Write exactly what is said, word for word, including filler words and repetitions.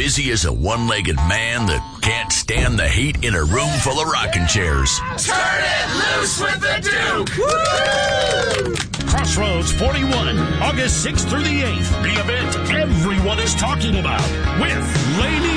busy as a one-legged man that can't stand the heat in a room full of rocking chairs. Turn it loose with the Duke! Woo! Crossroads forty-one, August sixth through the eighth. The event everyone is talking about with Lady